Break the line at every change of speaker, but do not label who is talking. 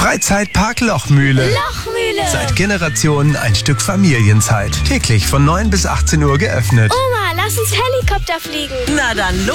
Freizeitpark Lochmühle.
Lochmühle.
Seit Generationen ein Stück Familienzeit. Täglich von 9 bis 18 Uhr geöffnet.
Oma, lass uns Helikopter fliegen.
Na dann los.